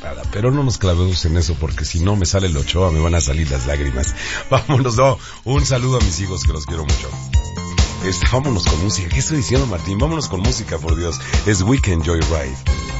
temporada, pero no nos clavemos en eso porque si no me sale el Ochoa me van a salir las lágrimas. Vámonos, no, un saludo a mis hijos que los quiero mucho. Vámonos con música. ¿Qué estoy diciendo, Martín? Vámonos con música, por Dios. Es Weekend Joyride.